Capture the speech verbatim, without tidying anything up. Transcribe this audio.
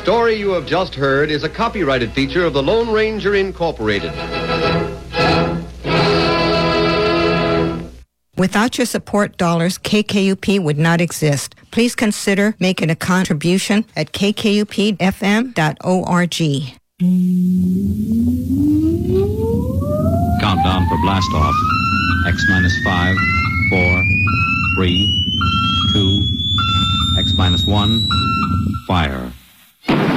story you have just heard is a copyrighted feature of the Lone Ranger Incorporated. Without your support dollars, K K U P would not exist. Please consider making a contribution at k k u p f m dot org. Countdown for blast off. X minus five, four, three, two, X minus one, fire.